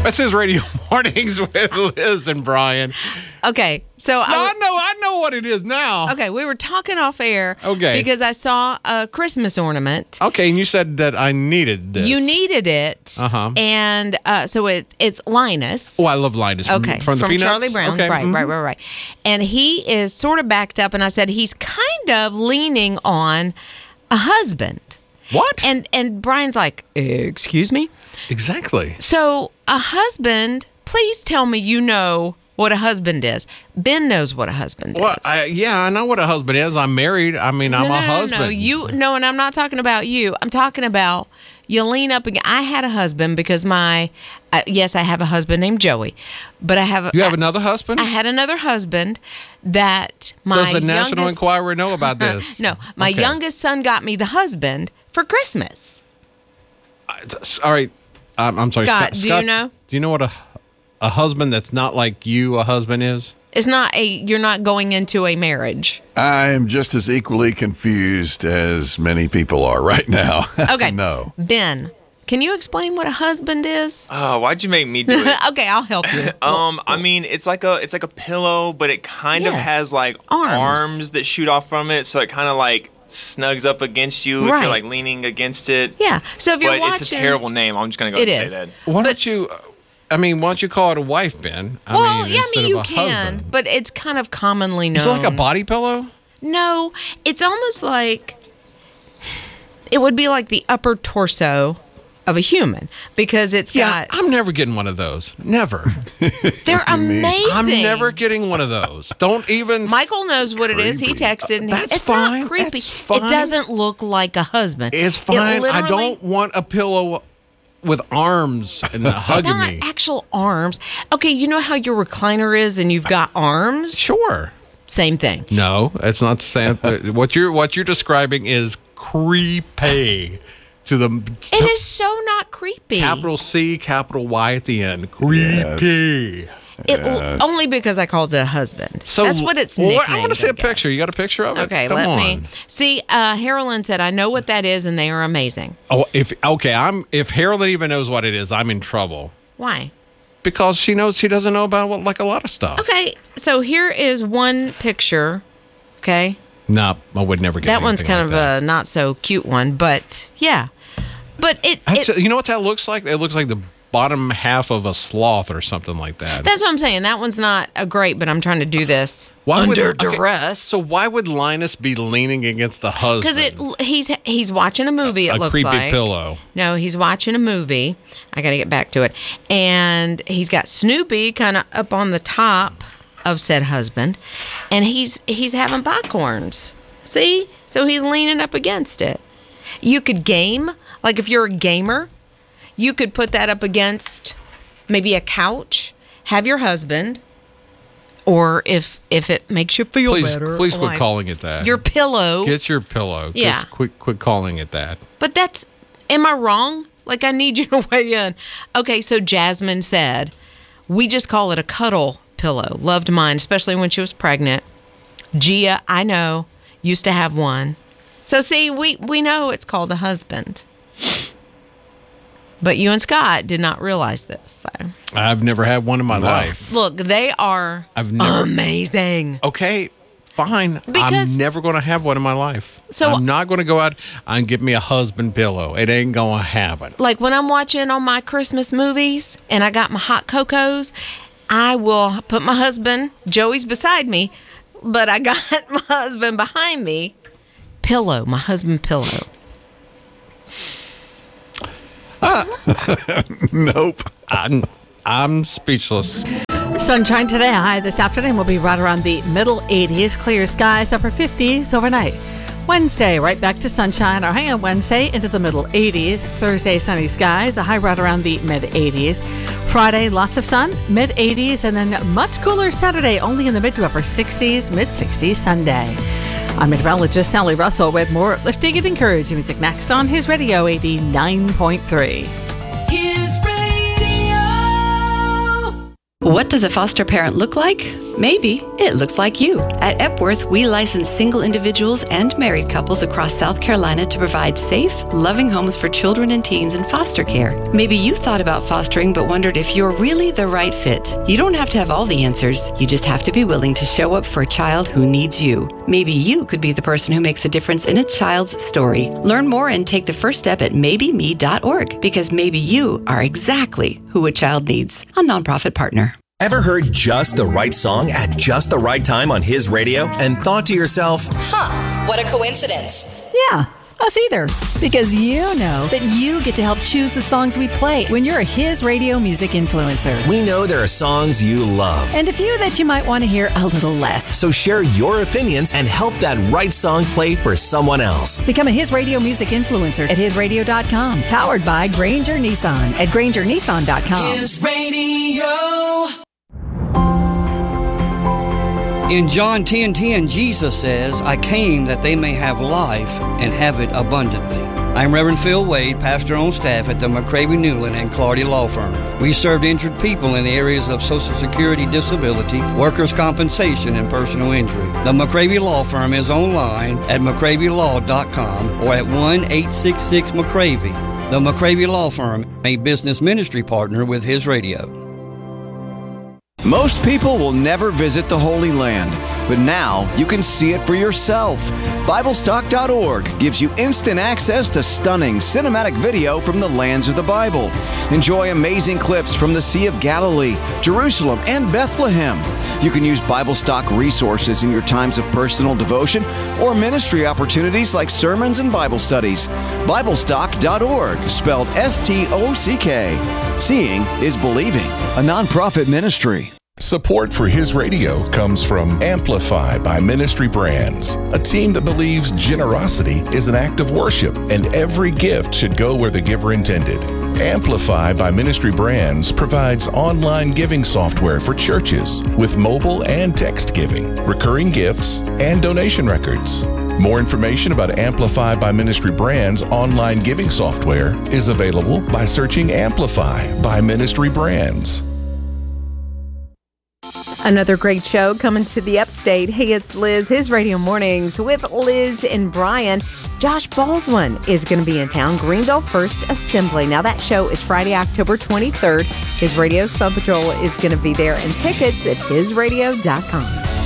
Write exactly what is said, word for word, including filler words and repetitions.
That's his radio mornings with Liz and Brian. Okay, so No, I, I know, I know what it is now. okay, we were talking off air. Okay. Because I saw a Christmas ornament. Okay, and you said that I needed this. You needed it. Uh-huh. And uh, so it, it's Linus. Oh, I love Linus. From, Okay, from the Peanuts? Charlie Brown. Okay. Right, mhm. right, right, right. And he is sort of backed up, and I said he's kind of leaning on a husband. What? And and Brian's like, excuse me? Exactly. So a husband, please tell me you know what a husband is. Ben knows what a husband Well, is. I, yeah, I know what a husband is. I'm married. I mean, I'm no, no, a no, husband. No, you no, and I'm not talking about you. I'm talking about you lean up again. I had a husband because my uh, yes, I have a husband named Joey, but I have a, You have I, another husband? I had another husband that my Does the National youngest, Enquirer know about this? No, my Okay. youngest son got me the husband for Christmas. All right. I'm, I'm sorry, Scott, Scott. do you Scott, know? Do you know what a a husband that's not like you a husband is? It's not a you're not going into a marriage. I am just as equally confused as many people are right now. Okay. No. Ben, can you explain what a husband is? Oh, why'd you make me do it? Okay, I'll help you. Um, I mean, it's like a it's like a pillow, but it kind of Yes. has like Arms. arms. that shoot off from it, so it kind of like snugs up against you if Right. you're like leaning against it. Yeah. So if you're But watching, it's a terrible name. I'm just gonna go It ahead and is. say that. Why don't you? I mean, why don't you call it a wife, Ben? I Well, mean, yeah, I instead mean you of a can, husband. but it's kind of commonly known. Is it like a body pillow? No, it's almost like it would be like the upper torso of a human because it's Yeah, got. I'm never getting one of those. Never. They're amazing. I'm never getting one of those. Don't even. Michael knows what it is. He Creepy. texted. And he- That's it's fine. not creepy. That's fine. It doesn't look like a husband. It's It fine. I literally- don't want a pillow with arms and hugging Not me. actual arms. Okay, you know how your recliner is and you've got arms? Sure. Same thing. No, that's not saying. what you're what you're describing is creepy. To the It is so not creepy. capital C, capital Y at the end. Creepy. It, only because I called it a husband. So that's what it's well, nicknamed. I want to see a guess. picture. You got a picture of it? Okay, Come let on. me see. Uh, Harolyn said, "I know what that is, and they are amazing." Oh, if okay, I'm if Harolyn even knows what it is, I'm in trouble Why? because she knows she doesn't know about what, like a lot of stuff. Okay, so here is one picture. Okay, No, I would never get that one's anything kind like of that. a not so cute one, but yeah, but it. That's- it you know what that looks like? It looks like the bottom half of a sloth or something like that. that's what I'm saying. That one's not a great, but I'm trying to do this Why would- under okay, duress. So why would Linus be leaning against the husband? Because it he's he's watching a movie. It a looks creepy like pillow. No, he's watching a movie. I got to get back to it. And he's got Snoopy kind of up on the top of said husband, and he's he's having popcorns. See? So he's leaning up against it. You could game, like if you're a gamer, you could put that up against maybe a couch, have your husband, or if if it makes you feel Please, better, please quit like calling it that. your pillow. Get your pillow. Yeah. Just quit, quit calling it that. But that's, am I wrong? Like, I need you to weigh in. Okay, so Jasmine said, we just call it a cuddle pillow. Loved mine, especially when she was pregnant. Gia, I know, used to have one. So, see, we, we know it's called a husband. But you and Scott did not realize this. So. I've never had one in my No. life. Look, they are I've never- amazing. Okay, fine. Because- I'm never going to have one in my life. So- I'm not going to go out and get me a husband pillow. It ain't going to happen. Like when I'm watching on my Christmas movies and I got my hot cocos, I will put my husband, Joey's beside me, but I got my husband behind me. Pillow, my husband pillow. Nope. I'm, I'm speechless. Sunshine today, high this afternoon will be right around the middle eighties. Clear skies, upper fifties overnight. Wednesday, right back to sunshine. Our high on Wednesday into the middle eighties. Thursday, sunny skies, a high right around the mid eighties. Friday, lots of sun, mid eighties, and then much cooler Saturday, only in the mid to upper sixties, mid sixties Sunday. I'm meteorologist Sally Russell with more uplifting and encouraging music next on His Radio eighty-nine point three. His Radio. What does a foster parent look like? Maybe it looks like you. At Epworth, we license single individuals and married couples across South Carolina to provide safe, loving homes for children and teens in foster care. Maybe you thought about fostering but wondered if you're really the right fit. You don't have to have all the answers. You just have to be willing to show up for a child who needs you. Maybe you could be the person who makes a difference in a child's story. Learn more and take the first step at maybe me dot org, because maybe you are exactly who a child needs. A nonprofit partner. Ever heard just the right song at just the right time on his radio and thought to yourself, huh, what a coincidence. Yeah, us either. Because you know that you get to help choose the songs we play when you're a His Radio music influencer. we know there are songs you love. And a few that you might want to hear a little less. So share your opinions and help that right song play for someone else. Become a His Radio music influencer at his radio dot com. Powered by Granger Nissan at granger nissan dot com. His Radio. In John ten ten, Jesus says, I came that they may have life and have it abundantly. I'm Reverend Phil Wade, pastor on staff at the McCravey Newland and Clardy Law Firm. We served injured people in the areas of Social Security disability, workers' compensation, and personal injury. The McCravey Law Firm is online at mccravey law dot com or at one eight six six McCravey. The McCravey Law Firm, a business ministry partner with His Radio. Most people will never visit the Holy Land, but now you can see it for yourself. Bible Stock dot org gives you instant access to stunning cinematic video from the lands of the Bible. Enjoy amazing clips from the Sea of Galilee, Jerusalem, and Bethlehem. You can use BibleStock resources in your times of personal devotion or ministry opportunities like sermons and Bible studies. Bible Stock dot org, spelled S T O C K. Seeing is believing, a nonprofit ministry. Support for His Radio comes from Amplify by Ministry Brands, a team that believes generosity is an act of worship and every gift should go where the giver intended. Amplify by Ministry Brands provides online giving software for churches with mobile and text giving, recurring gifts, and donation records. More information about Amplify by Ministry Brands online giving software is available by searching Amplify by Ministry Brands. Another great show coming to the upstate. Hey, it's Liz, His Radio Mornings with Liz and Brian. Josh Baldwin is going to be in town, Greenville First Assembly. Now, that show is Friday, October twenty-third. His Radio Snow Patrol is going to be there, and tickets at his radio dot com.